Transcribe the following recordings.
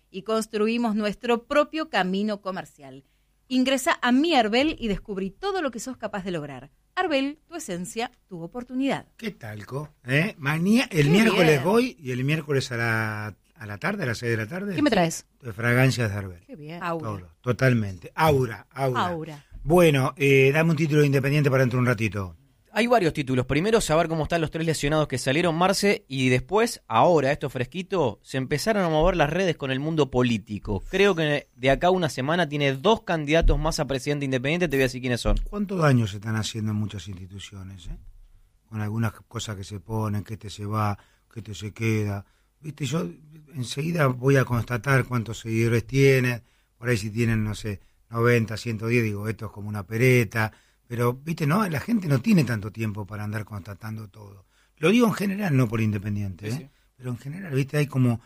y construimos nuestro propio camino comercial. Ingresa a Mi Arbel y descubrí todo lo que sos capaz de lograr. Arbel, tu esencia, tu oportunidad. ¿Qué tal, Co? El miércoles voy y el miércoles a la tarde, a las 6 de la tarde. ¿Qué me traes? Fragancias de Arbel. Qué bien. Aura. Todo, totalmente. Aura. Bueno, dame un título independiente para dentro de un ratito. Hay varios títulos. Primero, saber cómo están los 3 lesionados que salieron, Marce, y después, ahora, esto fresquito, se empezaron a mover las redes con el mundo político. Creo que de acá a una semana tiene 2 candidatos más a presidente independiente, te voy a decir quiénes son. ¿Cuántos daños se están haciendo en muchas instituciones? Con algunas cosas que se ponen, que este se va, que este se queda. Viste, yo enseguida voy a constatar cuántos seguidores tienen, por ahí si tienen, no sé, 90, 110, digo, esto es como una pereta. Pero, viste, no, la gente no tiene tanto tiempo para andar constatando todo. Lo digo en general, no por Independiente, sí. Pero en general, viste, hay como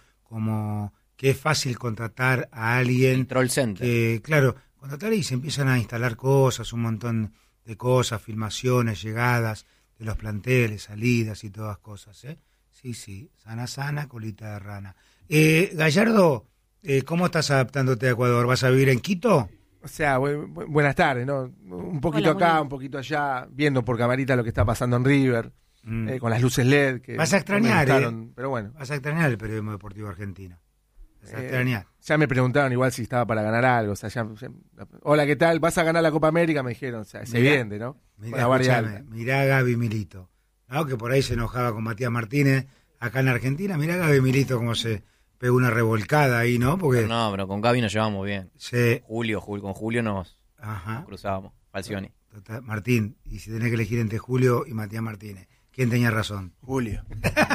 que es fácil contratar a alguien. El troll center. Que, claro, contratar y se empiezan a instalar cosas, un montón de cosas, filmaciones, llegadas de los planteles, salidas y todas cosas, Sí, sana, colita de rana. Gallardo, ¿cómo estás adaptándote a Ecuador? ¿Vas a vivir en Quito? O sea, buenas tardes, ¿no? Un poquito acá, un poquito allá, viendo por camarita lo que está pasando en River, con las luces LED. Que vas a extrañar, pero bueno. Vas a extrañar el periodismo deportivo argentino. Vas a extrañar. Ya me preguntaron igual si estaba para ganar algo. O sea, hola, ¿qué tal? ¿Vas a ganar la Copa América? Me dijeron, o sea, es evidente, ¿no? Mirá a Gaby Milito, ¿no? Que por ahí se enojaba con Matías Martínez acá en Argentina. Mirá a Gaby Milito cómo se pegó una revolcada ahí, ¿no? Porque pero con Gaby nos llevamos bien. Sí. Con Julio nos cruzábamos. Falcioni. Martín, y si tenés que elegir entre Julio y Matías Martínez, ¿quién tenía razón? Julio.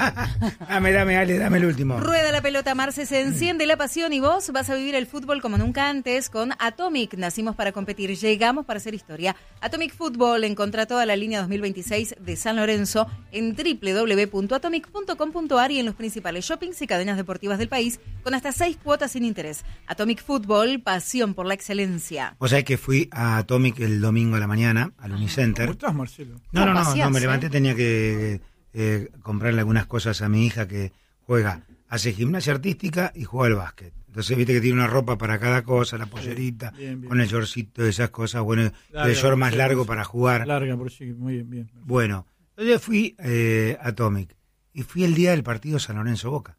dame, Ale, dame el último. Rueda la pelota, Marce, se enciende la pasión y vos vas a vivir el fútbol como nunca antes con Atomic. Nacimos para competir, llegamos para hacer historia. Atomic Fútbol, encontrá toda la línea 2026 de San Lorenzo en www.atomic.com.ar y en los principales shoppings y cadenas deportivas del país con hasta 6 cuotas sin interés. Atomic Fútbol, pasión por la excelencia. O sea que fui a Atomic el domingo a la mañana, al Unicenter. ¿Cómo estás, Marcelo? No, me levanté, tenía que comprarle algunas cosas a mi hija que hace gimnasia artística y juega al básquet. Entonces, viste que tiene una ropa para cada cosa, la pollerita, bien. Con el shortcito, esas cosas, bueno, el short más largo para jugar. Larga, por sí, muy bien. Bueno, entonces fui a Atomic y fui el día del partido San Lorenzo-Boca.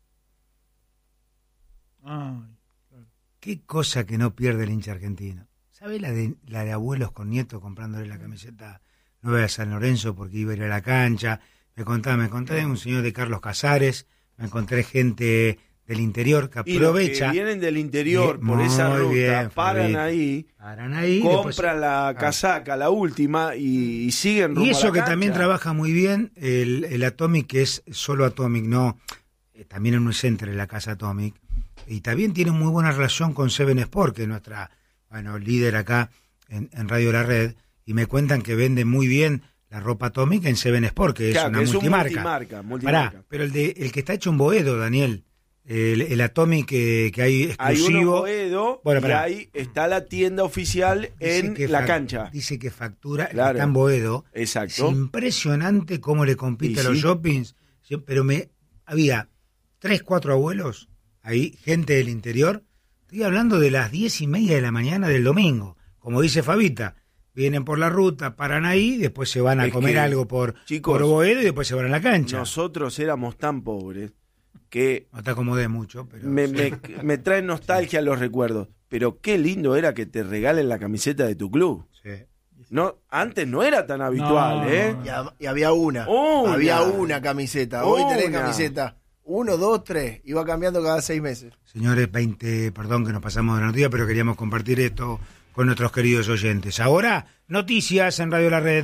Ay, claro. Qué cosa que no pierde el hincha argentino. ¿Sabés la de abuelos con nietos comprándole la camiseta nueva de San Lorenzo porque iba a ir a la cancha? Me encontré un señor de Carlos Casares, me encontré gente del interior que aprovecha. Y los que vienen del interior por esa ruta, paran ahí, compran la casaca, la última, y siguen rumbo y eso a la que cancha. también trabaja muy bien el Atomic, que es solo Atomic, no, también en un center en la casa Atomic, y también tiene muy buena relación con Seven Sport, que es nuestra líder acá en Radio La Red, y me cuentan que vende muy bien la ropa Atomic en Seven Sport, que es una multimarca. Pará, pero el que está hecho en Boedo, Daniel, el Atomic que hay exclusivo. Hay uno Boedo, y ahí está la tienda oficial en la cancha. Dice que factura, claro. Está en Boedo. Exacto. Es impresionante cómo le compite a los shoppings, pero había 3, 4 abuelos, ahí, gente del interior. Estoy hablando de las 10:30 de la mañana del domingo, como dice Fabita. Vienen por la ruta, paran ahí, después se van a comer algo por Boedo y después se van a la cancha. Nosotros éramos tan pobres que... No te acomodé mucho, pero... Me traen nostalgia los recuerdos. Pero qué lindo era que te regalen la camiseta de tu club. Sí. No, antes no era tan habitual, Y había una. Había una camiseta. Hoy tenés camiseta 1, 2, 3. Iba cambiando cada 6 meses. Señores, perdón que nos pasamos de noticia, pero queríamos compartir esto con nuestros queridos oyentes. Ahora, noticias en Radio La Red.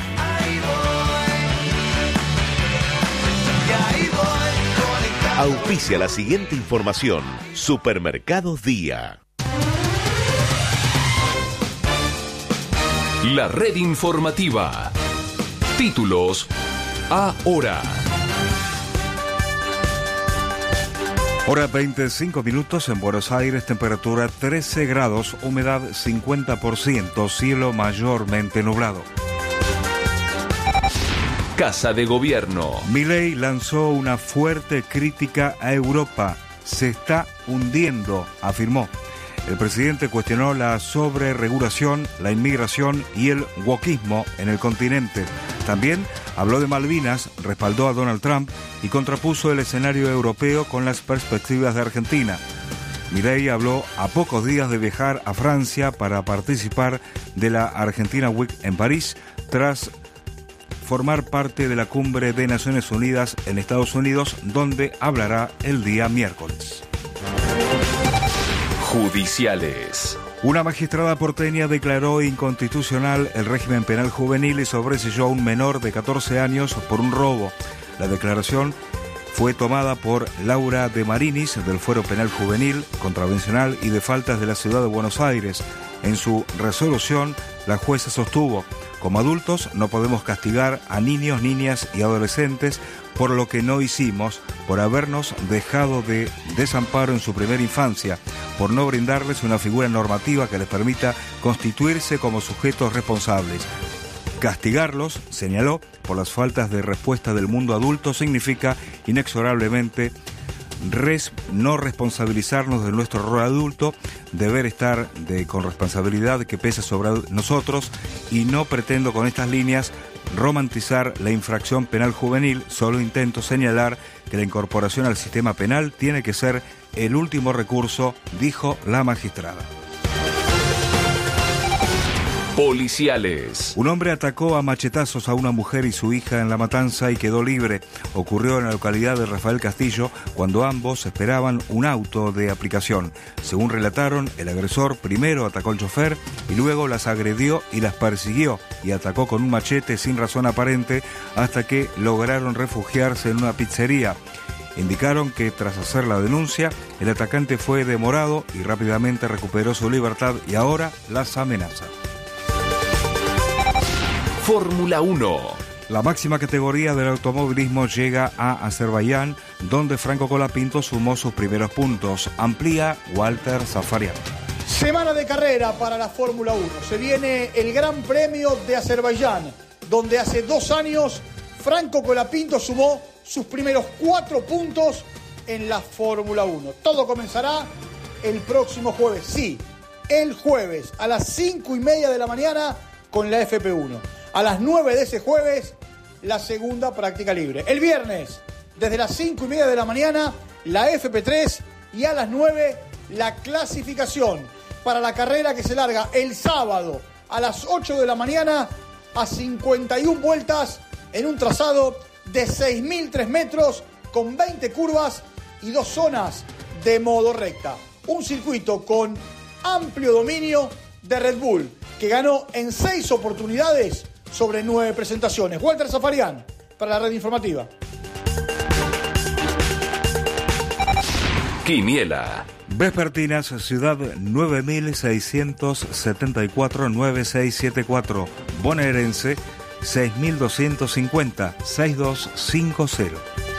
Auspicia la siguiente información. Supermercados Día. La red informativa. Títulos ahora. Hora 25 minutos en Buenos Aires, temperatura 13 grados, humedad 50%, cielo mayormente nublado. Casa de Gobierno. Milei lanzó una fuerte crítica a Europa. se está hundiendo, afirmó. El presidente cuestionó la sobreregulación, la inmigración y el wokismo en el continente. También habló de Malvinas, respaldó a Donald Trump y contrapuso el escenario europeo con las perspectivas de Argentina. Milei habló a pocos días de viajar a Francia para participar de la Argentina Week en París, tras formar parte de la cumbre de Naciones Unidas en Estados Unidos, donde hablará el día miércoles. Judiciales. Una magistrada porteña declaró inconstitucional el régimen penal juvenil y sobreseyó a un menor de 14 años por un robo. La declaración fue tomada por Laura de Marinis, del Fuero Penal Juvenil, Contravencional y de Faltas de la Ciudad de Buenos Aires. En su resolución, la jueza sostuvo: como adultos no podemos castigar a niños, niñas y adolescentes por lo que no hicimos, por habernos dejado de desamparo en su primera infancia, por no brindarles una figura normativa que les permita constituirse como sujetos responsables. Castigarlos, señaló, por las faltas de respuesta del mundo adulto significa inexorablemente no responsabilizarnos de nuestro rol adulto, deber estar con responsabilidad que pesa sobre nosotros, y no pretendo con estas líneas romantizar la infracción penal juvenil, solo intento señalar que la incorporación al sistema penal tiene que ser el último recurso, dijo la magistrada. Policiales. Un hombre atacó a machetazos a una mujer y su hija en La Matanza y quedó libre. Ocurrió en la localidad de Rafael Castillo cuando ambos esperaban un auto de aplicación. Según relataron, el agresor primero atacó al chofer y luego las agredió y las persiguió y atacó con un machete sin razón aparente hasta que lograron refugiarse en una pizzería. Indicaron que tras hacer la denuncia, el atacante fue demorado y rápidamente recuperó su libertad y ahora las amenaza. Fórmula 1. La máxima categoría del automovilismo llega a Azerbaiyán, donde Franco Colapinto sumó sus primeros puntos. Amplía Walter Zafarian. Semana de carrera para la Fórmula 1. Se viene el Gran Premio de Azerbaiyán, donde hace 2 años Franco Colapinto sumó sus primeros 4 puntos en la Fórmula 1. Todo comenzará el próximo jueves. Sí, el jueves a las 5:30 de la mañana con la FP1. A las 9 de ese jueves, la segunda práctica libre. El viernes, desde las 5:30 de la mañana, la FP3 y a las 9, la clasificación para la carrera que se larga el sábado a las 8 de la mañana a 51 vueltas en un trazado de 6.003 metros con 20 curvas y 2 zonas de modo recta. Un circuito con amplio dominio de Red Bull, que ganó en 6 oportunidades sobre 9 presentaciones. Walter Zafarian, para la red informativa. Quiniela. Vespertinas, Ciudad 9674-9674. Bonaerense 6250-6250.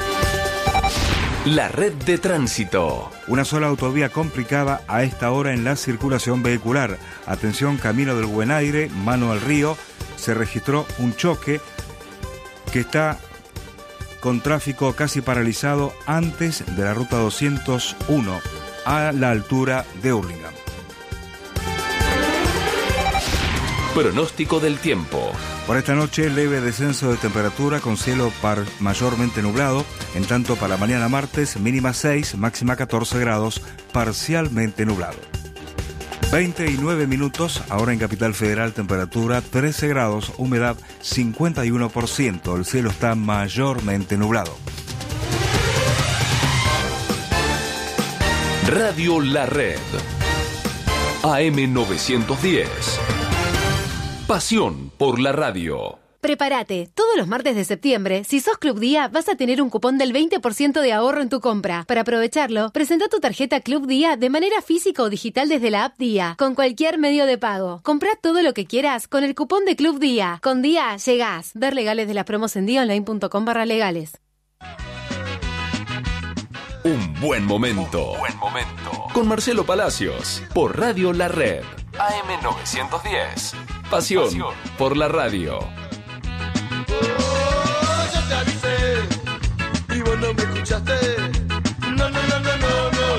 La red de tránsito. Una sola autovía complicada a esta hora en la circulación vehicular. Atención, camino del Buen Aire, mano al río. Se registró un choque que está con tráfico casi paralizado antes de la ruta 201 a la altura de Hurlingham. Pronóstico del tiempo. Por esta noche, leve descenso de temperatura con cielo mayormente nublado. En tanto, para mañana martes, mínima 6, máxima 14 grados, parcialmente nublado. 29 minutos, ahora en Capital Federal, temperatura 13 grados, humedad 51%. El cielo está mayormente nublado. Radio La Red. AM 910. Pasión por la radio. Prepárate, todos los martes de septiembre, si sos Club Día, vas a tener un cupón del 20% de ahorro en tu compra. Para aprovecharlo, presenta tu tarjeta Club Día de manera física o digital desde la app Día, con cualquier medio de pago. Comprá todo lo que quieras con el cupón de Club Día. Con Día llegás. Ver legales de las promos en diaonline.com/legales. Un buen momento. Con Marcelo Palacios, por Radio La Red. AM 910. Pasión por la radio. Yo te avisé y vos no me escuchaste. No.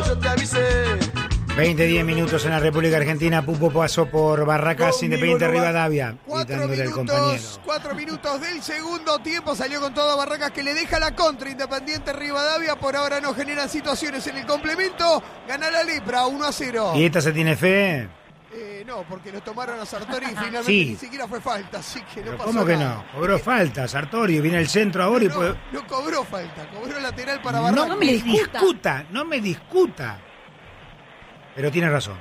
20-10 minutos en la República Argentina. Pupo pasó por Barracas, Independiente Rivadavia. 4 minutos del segundo tiempo. Salió con todo Barracas, que le deja la contra Independiente Rivadavia. Por ahora no generan situaciones en el complemento. Gana la Lepra 1-0. ¿Y esta se tiene fe? No, porque lo tomaron a Sartori y finalmente sí. Ni siquiera fue falta, así que no pasó ¿Cómo que nada. no? Cobró falta, Sartori, viene el centro ahora No cobró falta, cobró lateral para Barracas. No me discuta. Pero tiene razón.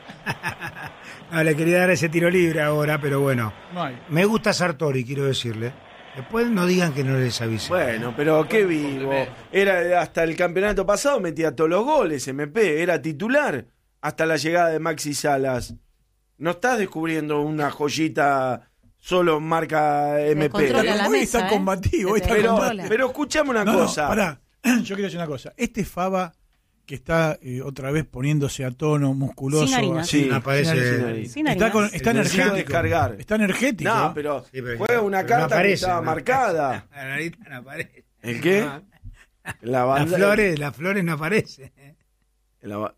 No, le quería dar ese tiro libre ahora, pero bueno. Me gusta Sartori, quiero decirle. Después no digan que no les avisé. Bueno, pero qué vivo. Era hasta el campeonato pasado, metía todos los goles, MP. Era titular hasta la llegada de Maxi Salas. No estás descubriendo una joyita solo marca MP. Hoy está combativo. Pero escuchame una cosa. Pará, yo quiero decir una cosa. Este Fava que está otra vez poniéndose a tono, musculoso. Sin harina. Sí, aparece. Está energético. Descargar. Está energético. No, pero juega una carta no aparece, que estaba marcada. La narita no aparece. ¿El qué? Las flores no aparecen. Bueno,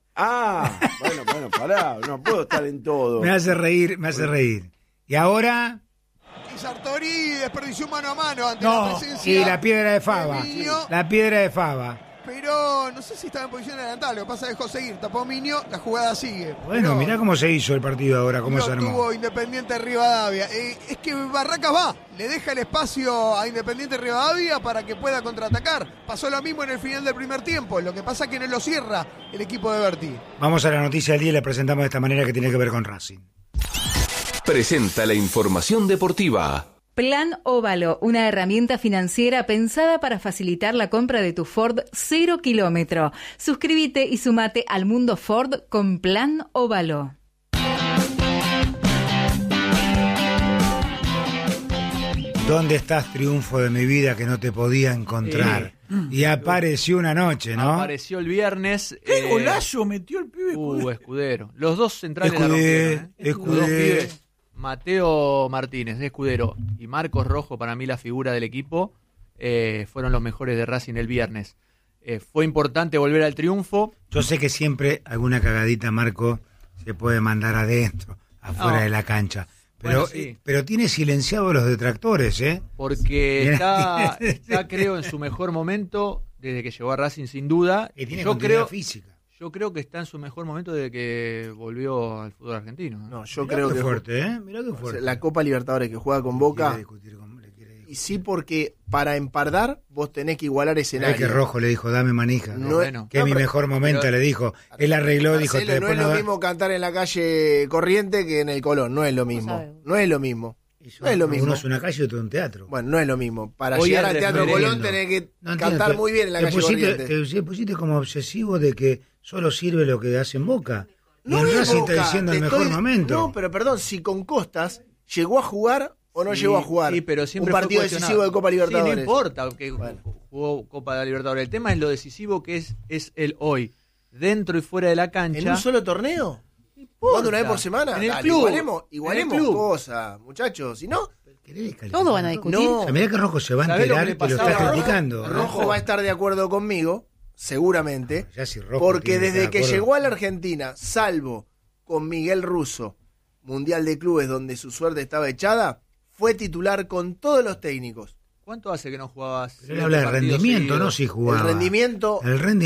pará, no puedo estar en todo. Me hace reír. Y ahora... Y Sartori desperdició mano a mano ante la presencia. Y la piedra de Fava. La piedra de Fava. Pero no sé si estaba en posición adelantada, lo que pasa es que dejó seguir, tapó Minio, la jugada sigue. Bueno, mirá cómo se hizo el partido ahora, cómo se armó. Tuvo Independiente Rivadavia. Es que Barracas le deja el espacio a Independiente Rivadavia para que pueda contraatacar. Pasó lo mismo en el final del primer tiempo, lo que pasa es que no lo cierra el equipo de Berti. Vamos a la noticia del día y la presentamos de esta manera que tiene que ver con Racing. Presenta la información deportiva. Plan Óvalo, una herramienta financiera pensada para facilitar la compra de tu Ford 0 kilómetro. Suscríbete y sumate al mundo Ford con Plan Óvalo. ¿Dónde estás, triunfo de mi vida, que no te podía encontrar? Y apareció una noche, ¿no? Apareció el viernes. ¡Qué golazo metió el pibe! Escudero. Los dos centrales la rompieron, Escudero. Los dos pibes. Mateo Martínez, Escudero, y Marcos Rojo, para mí la figura del equipo, fueron los mejores de Racing el viernes. Fue importante volver al triunfo. Yo sé que siempre alguna cagadita, Marco, se puede mandar adentro, afuera de la cancha. Pero, bueno, sí. Pero tiene silenciado a los detractores, ¿eh? Porque está, creo, en su mejor momento desde que llegó a Racing, sin duda. Y tiene continuidad física. Yo creo que está en su mejor momento desde que volvió al fútbol argentino. No, yo creo que fuerte, ¿eh? Mirá qué fuerte. La Copa Libertadores que juega con Boca. Y sí, porque para empardar vos tenés que igualar escenario. Que Rojo le dijo, dame manija. Que es mi mejor momento, le dijo. Él arregló, Marcelo, dijo. No es lo mismo cantar en la calle Corriente que en el Colón. No es lo mismo. No es lo mismo. No es lo mismo. Uno es una calle y otro un teatro. Bueno, no es lo mismo. Para llegar al Teatro Colón tenés que cantar muy bien en la calle Corriente. Te pusiste como obsesivo de que solo sirve lo que hace en Boca. No, y en Racing está diciendo el mejor momento. No, pero perdón, si con Costas llegó a jugar o no llegó a jugar. Sí, pero siempre un partido decisivo de Copa Libertadores. Sí, no importa que jugó Copa de Libertadores. El tema es lo decisivo que es el hoy, dentro y fuera de la cancha. ¿En un solo torneo? ¿Jugando una vez por semana? En el club. Igualemos cosas, muchachos. Si no, todo van a discutir. No. Mirá que Rojo se va a enterar que lo está criticando. Rojo va a estar de acuerdo conmigo, seguramente. Ya si Rojo porque desde que llegó a la Argentina, salvo con Miguel Russo, Mundial de Clubes, donde su suerte estaba echada, fue titular con todos los técnicos. ¿Cuánto hace que no jugabas? Pero él habla de rendimiento, seguidos? No si jugaba. El rendimiento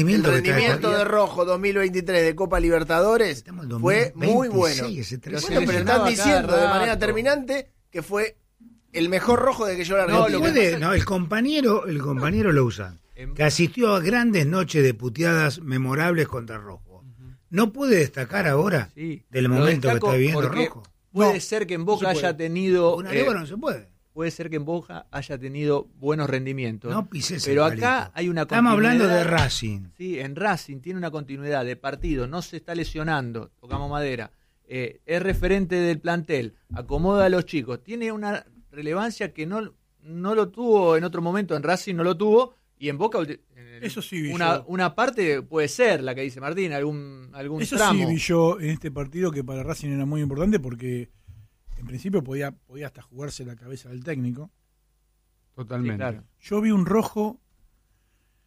de Rojo 2023 de Copa Libertadores fue muy bueno. Pero están diciendo de manera terminante que fue el mejor Rojo de que yo la Argentina. El compañero lo usa. Que asistió a grandes noches de puteadas memorables contra Rojo. ¿No puede destacar ahora del momento que está viviendo Rojo? Puede ser que en Boca haya tenido... no se puede. Puede ser que en Boca haya tenido buenos rendimientos. No pises pero acá hay una continuidad. Estamos hablando de Racing. Sí, en Racing tiene una continuidad de partido, no se está lesionando, tocamos madera. Es referente del plantel, acomoda a los chicos. Tiene una relevancia que no lo tuvo en otro momento, en Racing no lo tuvo, y en Boca eso sí vi una parte puede ser la que dice Martín, algún eso tramo. Sí vi yo en este partido que para Racing era muy importante porque en principio podía hasta jugarse la cabeza del técnico. Totalmente. Sí, claro. Yo vi un Rojo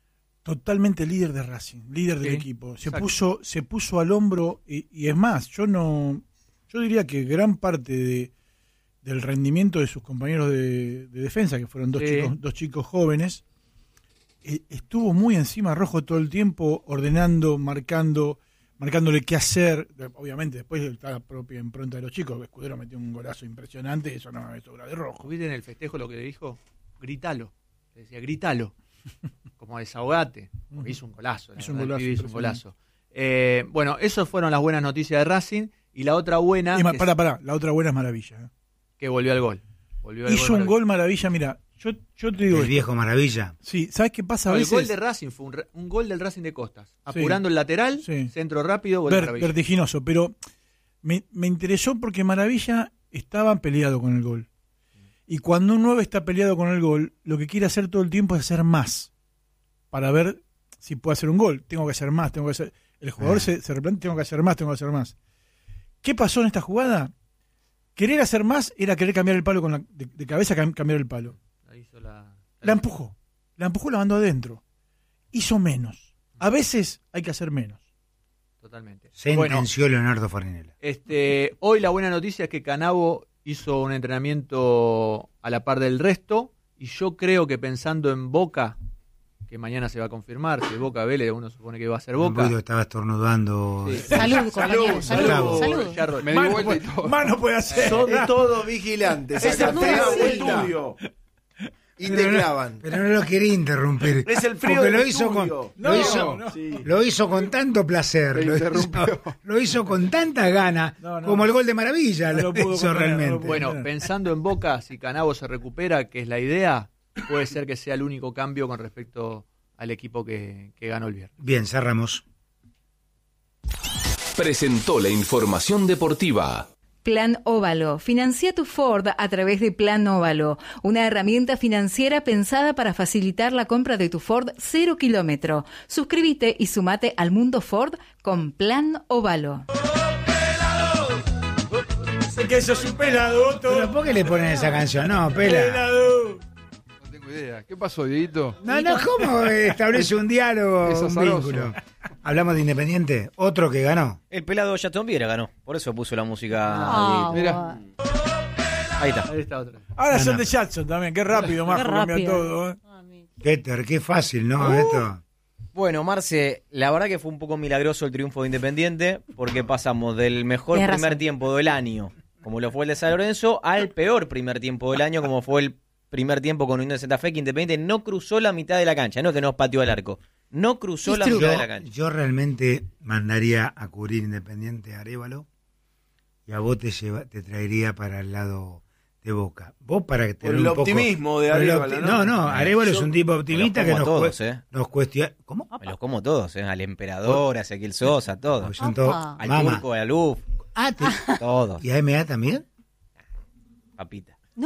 totalmente líder de Racing, líder del equipo. Se puso al hombro y es más, yo diría que gran parte del rendimiento de sus compañeros de defensa, que fueron dos chicos jóvenes, estuvo muy encima Rojo todo el tiempo, ordenando, marcándole qué hacer. Obviamente después está la propia impronta de los chicos. Escudero metió un golazo impresionante, eso no es obra de Rojo. ¿Viste en el festejo lo que le dijo? Grítalo. Le decía, grítalo. Como desahogate. Porque hizo un golazo. Hizo un golazo. Bueno, esas fueron las buenas noticias de Racing. Y la otra buena... La otra buena es Maravilla. Que volvió al gol. Hizo un gol Maravilla, mira... Yo te digo, el viejo Maravilla. Sí, ¿sabes qué pasa a veces? El gol de Racing fue un gol del Racing de Costas, apurando el lateral, centro rápido, gol de Maravilla. Vertiginoso, pero me interesó porque Maravilla estaba peleado con el gol. Y cuando un 9 está peleado con el gol, lo que quiere hacer todo el tiempo es hacer más, para ver si puede hacer un gol. Tengo que hacer más, el jugador se replantea, tengo que hacer más. ¿Qué pasó en esta jugada? Querer hacer más era querer cambiar el palo de cabeza, cambiar el palo. La empujó, la mandó adentro. Hizo menos. A veces hay que hacer menos. Totalmente. Sentenció Leonardo Farinella. Hoy la buena noticia es que Canavo hizo un entrenamiento a la par del resto, y yo creo que pensando en Boca, que mañana se va a confirmar, que Boca Vélez, uno supone que va a ser Boca. Estaba estornudando. Sí. Salud. Me di vuelta y todo. Mano puede hacer. Son todos vigilantes. Es el frío. Y te clavan. Pero no lo quería interrumpir. Es el frío porque del lo hizo con tanto placer. Lo hizo con tanta gana. Como el gol de Maravilla. Lo hizo realmente. Bueno, pensando en Boca, si Canavo se recupera, que es la idea, puede ser que sea el único cambio con respecto al equipo que ganó el viernes. Bien, cerramos. Presentó la información deportiva. Plan Óvalo. Financia tu Ford a través de Plan Óvalo, una herramienta financiera pensada para facilitar la compra de tu Ford 0 kilómetro. Suscríbete y sumate al mundo Ford con Plan Óvalo. Sé que eso es un pelado. ¿Pero por qué le ponen esa canción? No, pelado. No tengo idea. ¿Qué pasó, Dieguito? No, ¿cómo establece un diálogo, un vínculo? Hablamos de Independiente, otro que ganó. El pelado Jackson Viera ganó, por eso puso la música. Mira. Ahí está otra. Ahora son de Jackson también, qué rápido, más cambió todo. Qué fácil, ¿no? Esto. Bueno, Marce, la verdad que fue un poco milagroso el triunfo de Independiente, porque pasamos del mejor primer tiempo del año, como lo fue el de San Lorenzo, al peor primer tiempo del año, como fue el primer tiempo con Unión de Santa Fe, que Independiente no cruzó la mitad de la cancha, no que nos pateó al arco. No cruzó la mitad de la cancha. Yo realmente mandaría a cubrir Independiente a Arévalo y a vos te traería para el lado de Boca. Vos para que te por el optimismo de Arévalo. No, Arévalo es un tipo optimista que nos cuestiona. ¿Cómo? Me los como todos, al emperador, a Ezequiel Sosa, todos. Al Turco, a la Luz. Todos. ¿Y a MA también? Papita. ¡No!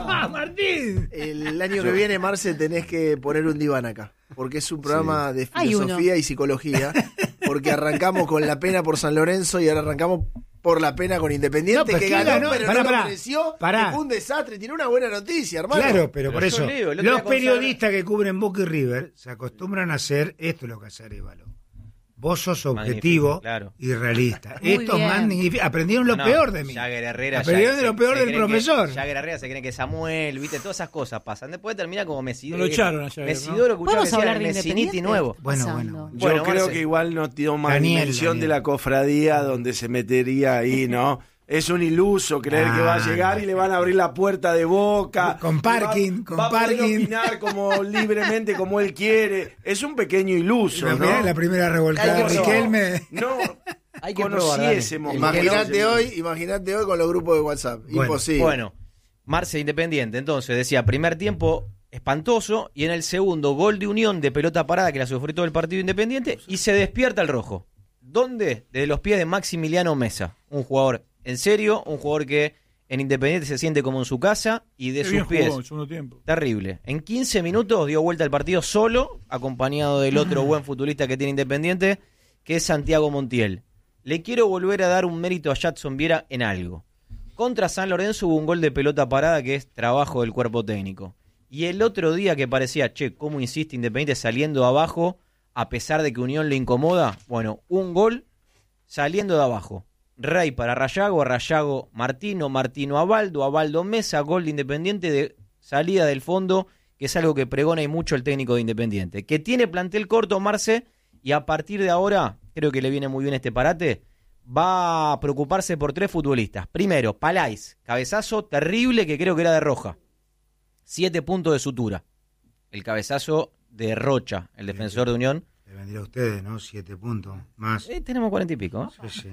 Martín. El año que viene, Marce, tenés que poner un diván acá, porque es un programa de filosofía y psicología, porque arrancamos con la pena por San Lorenzo y ahora arrancamos por la pena con Independiente, que ganó, pero no lo mereció, que fue un desastre. Tiene una buena noticia, hermano. Claro, pero por eso, los periodistas que cubren Boca y River se acostumbran a hacer esto, lo que hace Arévalo. Vos sos objetivo y realista. Estos aprendieron lo peor de mí. Aprendieron de lo peor del profesor. Jagger Herrera se creen que Samuel, viste, todas esas cosas pasan. Después termina como Mesidoro. No lo echaron a Jagger, Mesidoro, escuchaba que decían el Messiniti nuevo. Bueno. Yo creo que igual no dio más dimensión de la cofradía donde se metería ahí, ¿no? Es un iluso creer que va a llegar y le van a abrir la puerta de Boca. Con parking, va a poder opinar como libremente, como él quiere. Es un pequeño iluso, ¿no? La primera revolcada de Riquelme. No, hay que conociésemos. Imagínate hoy con los grupos de WhatsApp. Imposible. Bueno, Marce Independiente. Entonces, decía, primer tiempo espantoso y en el segundo, gol de Unión de pelota parada que la sufrió todo el partido Independiente y se despierta el rojo. ¿Dónde? Desde los pies de Maximiliano Mesa, un jugador en serio, un jugador que en Independiente se siente como en su casa y de sus pies. Terrible. En 15 minutos dio vuelta al partido solo, acompañado del otro buen futbolista que tiene Independiente, que es Santiago Montiel. Le quiero volver a dar un mérito a Jackson Viera en algo. Contra San Lorenzo hubo un gol de pelota parada que es trabajo del cuerpo técnico. Y el otro día que parecía, cómo insiste Independiente saliendo de abajo, a pesar de que Unión le incomoda, bueno, un gol saliendo de abajo. Rey para Rayago, Rayago Martino, Martino Abaldo, Abaldo Mesa, gol de Independiente de salida del fondo, que es algo que pregona y mucho el técnico de Independiente. Que tiene plantel corto, Marce, y a partir de ahora, creo que le viene muy bien este parate, va a preocuparse por 3 futbolistas. Primero, Palais, cabezazo terrible que creo que era de Roja. 7 puntos de sutura. El cabezazo de Rocha, el defensor de Unión. Le vendría a ustedes, ¿no? 7 puntos más. Tenemos 40 y pico. Sí.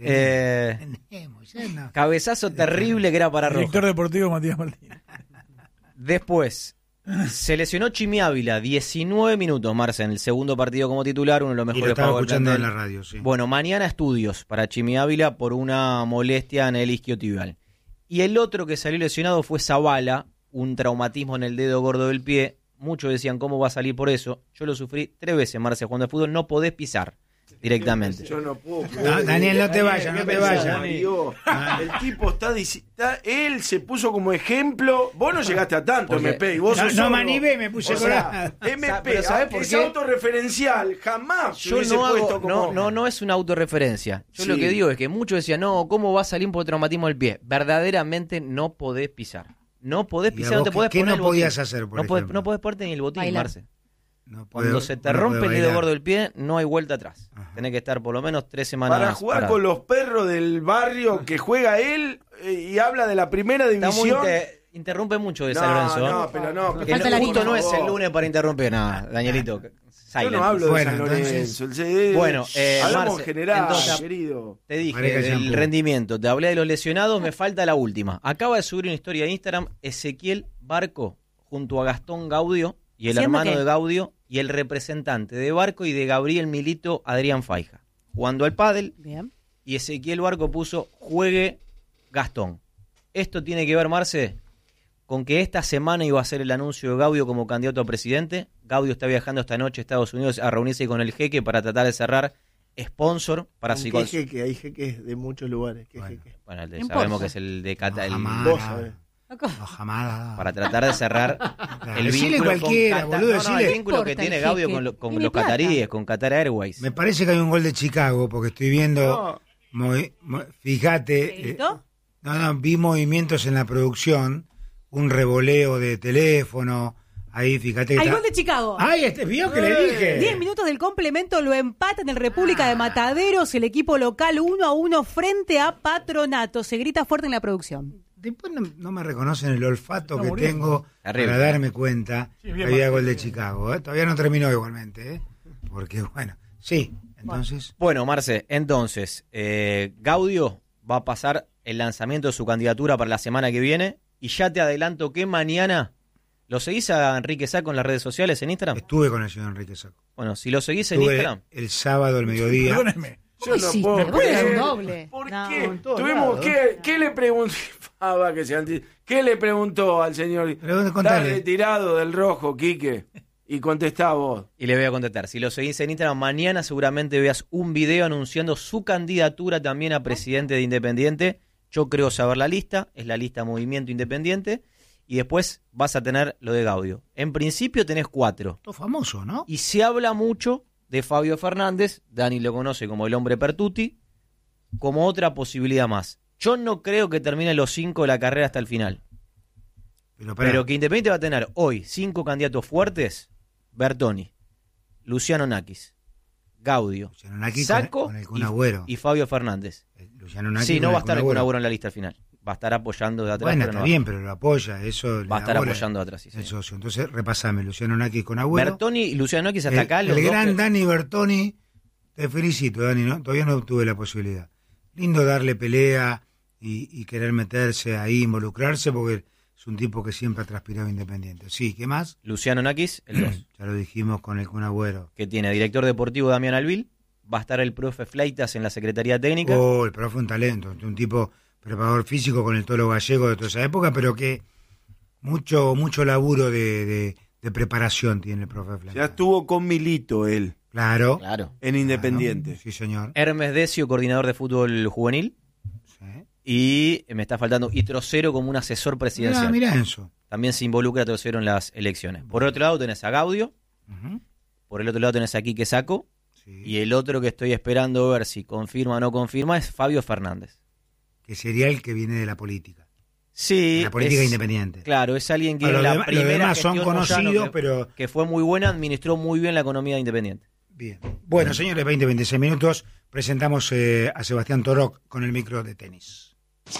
Cabezazo terrible que era para Roja. Director deportivo Matías Martínez. Después, se lesionó Chimi Ávila, 19 minutos, Marce, en el segundo partido como titular, uno de los mejores. Y lo estaba escuchando en la radio, sí. Bueno, mañana estudios para Chimi Ávila por una molestia en el isquiotibial. Y el otro que salió lesionado fue Zavala, un traumatismo en el dedo gordo del pie. Muchos decían, ¿cómo va a salir por eso? Yo lo sufrí 3 veces, Marce, jugando al fútbol, no podés pisar directamente. Yo no puedo. Daniel, no te vayas, no te vayas. El tipo él se puso como ejemplo. Vos no llegaste a tanto, porque, MP. Y vos no me animé, me puse colorado. MP, ¿sabés por qué? Es autorreferencial. Jamás yo no hago, como... no es una autorreferencia. Yo lo que digo es que muchos decían, no, ¿cómo va a salir por traumatismo del pie? Verdaderamente no podés pisar. No podés pisar, no te podés poner. ¿Qué no podías hacer, por ejemplo? No podés ponerte ni el botín, Marce. Cuando se te rompe el dedo gordo del pie, no hay vuelta atrás. Ajá. Tenés que estar por lo menos 3 semanas. Para jugar parado con los perros del barrio que juega él y habla de la primera división. Interrumpe mucho de San Lorenzo. Pero justo no es el lunes para interrumpir nada, Danielito. Yo no hablo de San Lorenzo. Bueno, hablamos Marce, en general, entonces, querido. Te dije del rendimiento, te hablé de los lesionados, me falta la última. Acaba de subir una historia de Instagram Ezequiel Barco junto a Gastón Gaudio y el hermano de Gaudio y el representante de Barco y de Gabriel Milito, Adrián Faija, jugando al pádel. Bien. Y Ezequiel Barco puso juegue Gastón. Esto tiene que ver, Marce, con que esta semana iba a ser el anuncio de Gaudio como candidato a presidente. Gaudio está viajando esta noche a Estados Unidos a reunirse con el jeque para tratar de cerrar sponsor para ¿Qué jeque? Hay jeques de muchos lugares. ¿Qué jeque? Bueno, sabemos que es el de Qatar. Para tratar de cerrar el vínculo cualquiera, con boludo, el vínculo que tiene Gaudio con los cataríes, con Qatar Airways. Me parece que hay un gol de Chicago, porque estoy viendo, fíjate, vi movimientos en la producción, un revoleo de teléfono, ahí fíjate. Hay gol de Chicago. Ay, vio que le dije. 10 minutos del complemento lo empata en el República de Mataderos, el equipo local 1-1 frente a Patronato. Se grita fuerte en la producción. Después no me reconocen el olfato que tengo para darme cuenta que había gol de Chicago. Todavía no terminó igualmente, porque bueno, sí, entonces. Bueno, Marce, entonces, Gaudio va a pasar el lanzamiento de su candidatura para la semana que viene y ya te adelanto que mañana, ¿lo seguís a Enrique Sacco en las redes sociales, en Instagram? Estuve con el señor Enrique Sacco. Bueno, si lo seguís en Instagram. El sábado al mediodía. Perdóneme. Yo no puedo creer. ¿Por qué? ¿Qué le preguntó? ¿Qué le preguntó al señor? Está retirado del rojo, Quique. Y contestá vos. Y le voy a contestar. Si lo seguís en Instagram, mañana seguramente veas un video anunciando su candidatura también a presidente de Independiente. Yo creo saber la lista. Es la lista Movimiento Independiente. Y después vas a tener lo de Gaudio. En principio tenés 4. Todo famoso, ¿no? Y se habla mucho de Fabio Fernández. Dani lo conoce como el hombre Pertuti. Como otra posibilidad más. Yo no creo que termine los 5 de la carrera hasta el final. Pero que Independiente va a tener hoy 5 candidatos fuertes. Bertoni, Luciano Nakis, Gaudio, Sacco con el Kun Agüero. Y Fabio Fernández. Luciano Nakis sí, no va a estar el Kun Agüero en la lista final. Va a estar apoyando de atrás. Bueno, está bien, pero lo apoya. Eso va a estar apoyando de atrás. Sí, el socio. Entonces, repasame. Luciano Nakis con Agüero. Bertoni y Luciano Nakis hasta acá. El gran Dani Bertoni. Te felicito, Dani, ¿no? Todavía no tuve la posibilidad. Lindo darle pelea y querer meterse ahí, involucrarse, porque es un tipo que siempre ha transpirado Independiente. Sí, ¿qué más? Luciano Nakis, el 2. Ya lo dijimos con el Kun Agüero. Que tiene director deportivo Damián Alvil. Va a estar el profe Fleitas en la Secretaría Técnica. Oh, el profe un talento. Un tipo preparador físico con el Tolo Gallego de toda esa época, pero que mucho laburo de preparación tiene el profe Fleitas. Ya estuvo con Milito él. Claro. En Independiente. Sí, señor. Hermes Decio, coordinador de fútbol juvenil. Sí. Y me está faltando, y Trocero como un asesor presidencial. Mirá eso. también se involucra tercero en las elecciones. Por otro lado tenés a Gaudio, por el otro lado tenés a Quique Sacco, y el otro que estoy esperando ver si confirma o no confirma es Fabio Fernández. Que sería el que viene de la política. Sí. La política independiente. Claro, es alguien que los la primera demás son gestión conocidos, Moyano, pero... que fue muy buena, administró muy bien la economía de Independiente. Bien. Bueno, señores, 20-26 minutos. Presentamos a Sebastián Torok con el micro de tenis.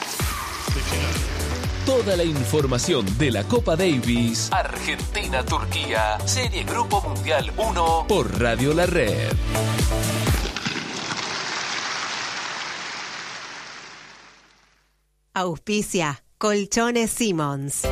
Toda la información de la Copa Davis, Argentina-Turquía, Serie Grupo Mundial 1 por Radio La Red. Auspicia Colchones Simmons.